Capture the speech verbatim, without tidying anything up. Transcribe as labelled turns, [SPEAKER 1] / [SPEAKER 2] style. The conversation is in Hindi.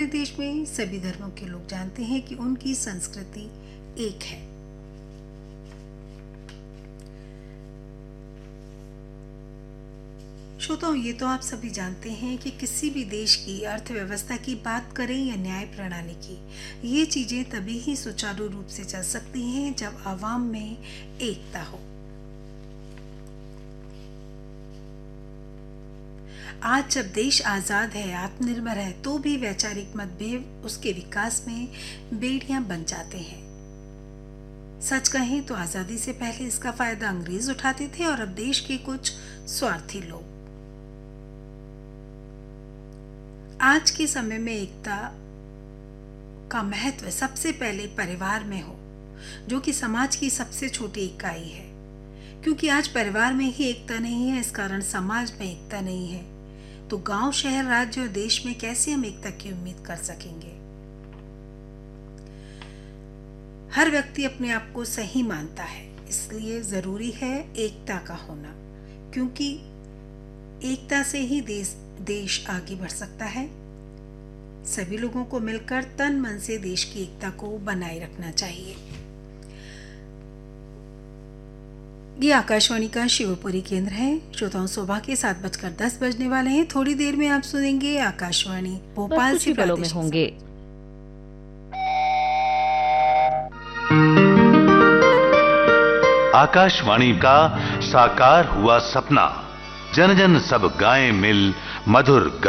[SPEAKER 1] देश में सभी धर्मों के लोग जानते हैं कि उनकी संस्कृति एक है। श्रोताओं, ये तो आप सभी जानते हैं कि किसी भी देश की अर्थव्यवस्था की बात करें या न्याय प्रणाली की, ये चीजें तभी ही सुचारू रूप से चल सकती हैं जब आवाम में एकता हो। आज जब देश आजाद है, आत्मनिर्भर है, तो भी वैचारिक मतभेद उसके विकास में बेड़ियां बन जाते हैं। सच कहें तो आजादी से पहले इसका फायदा अंग्रेज उठाते थे और अब देश के कुछ स्वार्थी लोग। आज के समय में एकता का महत्व सबसे पहले परिवार में हो, जो कि समाज की सबसे छोटी इकाई है। क्योंकि आज परिवार में ही एकता नहीं है, इस कारण समाज में एकता नहीं है, तो गांव, शहर, राज्य और देश में कैसे हम एकता की उम्मीद कर सकेंगे। हर व्यक्ति अपने आप को सही मानता है, इसलिए जरूरी है एकता का होना, क्योंकि एकता से ही देश देश आगे बढ़ सकता है। सभी लोगों को मिलकर तन मन से देश की एकता को बनाए रखना चाहिए। ये आकाशवाणी का शिवपुरी केंद्र है। श्रोताओं, सुबह के सात बजकर दस बजने वाले हैं। थोड़ी देर में आप सुनेंगे आकाशवाणी भोपाल से
[SPEAKER 2] पलों में होंगे।
[SPEAKER 3] आकाशवाणी का साकार हुआ सपना, जन जन सब गाएं मिल मधुर